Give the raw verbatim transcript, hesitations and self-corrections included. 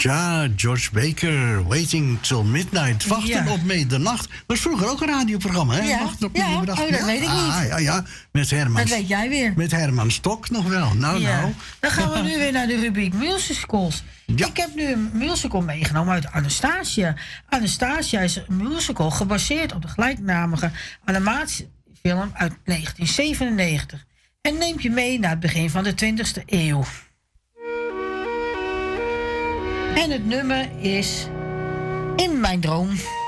Ja, George Baker, Waiting Till Midnight. Wachten Ja. op middernacht. Was vroeger ook een radioprogramma, hè? Ja, Wachten op ja. middernacht. Oh, dat weet ik Ah, niet. ja, ja. Met Herman, Dat weet jij weer. met Herman Stok nog wel. Nou, Ja. nou. Dan gaan we nu weer naar de rubriek musicals. Ja. Ik heb nu een musical meegenomen uit Anastasia. Anastasia is een musical gebaseerd op de gelijknamige animatiefilm uit negentien zevenennegentig. En neemt je mee naar het begin van de twintigste eeuw. En het nummer is In Mijn Droom.